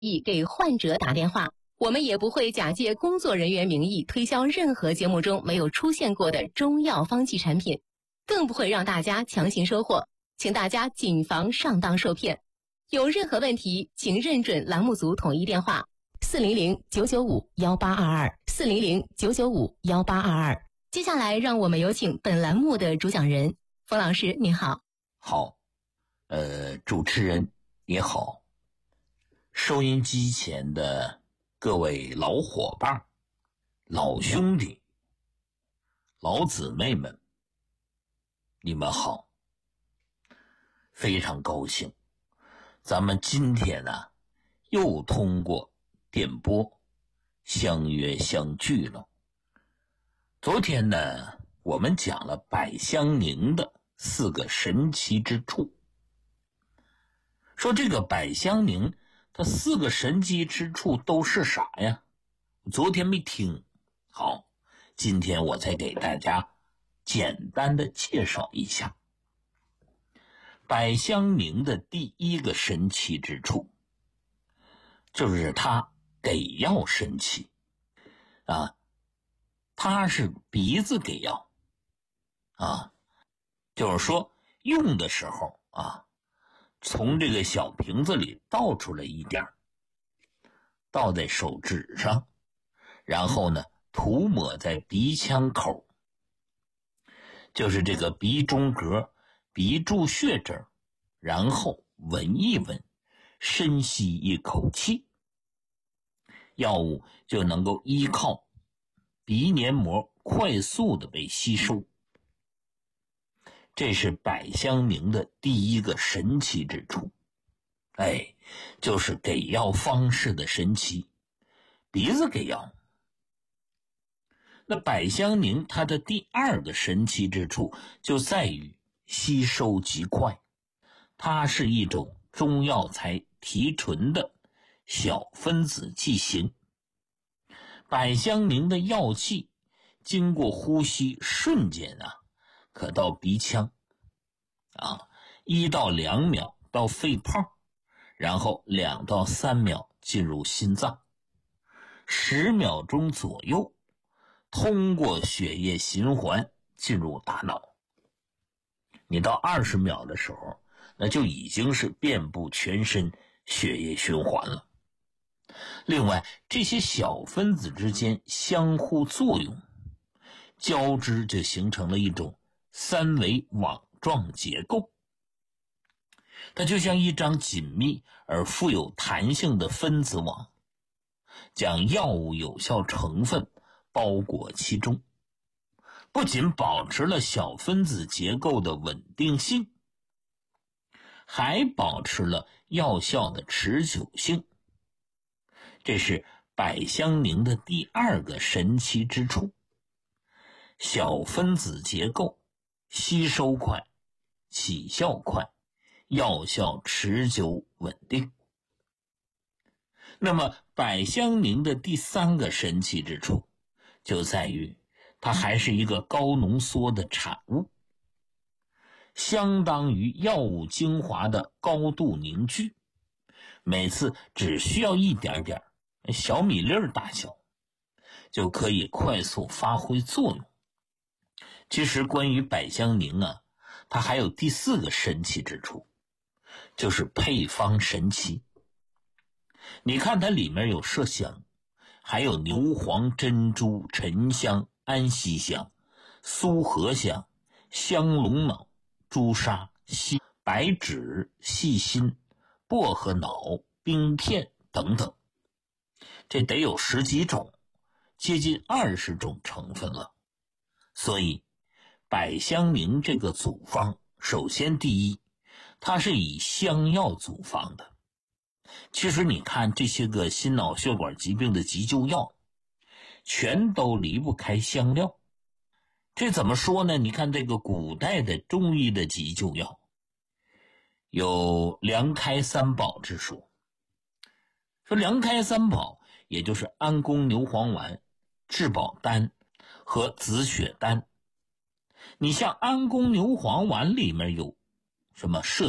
意给患者打电话，我们也不会假借工作人员名义推销任何节目中没有出现过的中药方剂产品，更不会让大家强行收货，请大家谨防上当受骗。有任何问题，请认准栏目组统一电话400-995-1822，400-995-1822。接下来让我们有请本栏目的主讲人冯老师，您好。 好，主持人你好，收音机前的各位老伙伴、老兄弟、老姊妹们，你们好，非常高兴，咱们今天呢又通过电波相约相聚了。昨天呢，我们讲了百香宁的4个神奇之处，说这个百香宁它4个神奇之处都是啥呀？昨天没听。好，今天我再给大家简单的介绍一下百香宁的第1个神奇之处，就是它给药神奇啊，它是鼻子给药啊，就是说用的时候啊，从这个小瓶子里倒出来一点，倒在手指上，然后呢涂抹在鼻腔口，就是这个鼻中隔、鼻柱穴这儿，然后闻一闻，深吸一口气，药物就能够依靠鼻黏膜快速的被吸收。这是百香宁的第1个神奇之处，就是给药方式的神奇，鼻子给药。那百香宁它的第2个神奇之处就在于吸收极快，它是一种中药材提纯的小分子剂型。百香宁的药气经过呼吸瞬间可到鼻腔1到2秒到肺泡，然后2到3秒进入心脏，10秒钟左右通过血液循环进入大脑。你到20秒的时候，那就已经是遍布全身血液循环了。另外，这些小分子之间相互作用，交织就形成了一种3维网状结构，它就像一张紧密而富有弹性的分子网，将药物有效成分包裹其中，不仅保持了小分子结构的稳定性，还保持了药效的持久性。这是百香宁的第2个神奇之处，小分子结构，吸收快，起效快，药效持久稳定。那么百香宁的第3个神奇之处就在于它还是一个高浓缩的产物，相当于药物精华的高度凝聚，每次只需要一点点小米粒儿大小就可以快速发挥作用。其实关于百香宁它还有第4个神奇之处，就是配方神奇。你看它里面有麝香，还有牛黄、珍珠、沉香、安息香、苏合香、香龙脑、朱砂、白芷、细辛、薄荷脑、冰片等等，这得有10几种，接近20种成分了。所以百香宁这个组方，首先第一，它是以香药组方的。其实你看这些个心脑血管疾病的急救药，全都离不开香料。这怎么说呢？你看这个古代的中医的急救药，有凉开3宝之说。说凉开3宝，也就是安宫牛黄丸、治保丹和紫雪丹。你像安宫牛黄丸里面有什么麝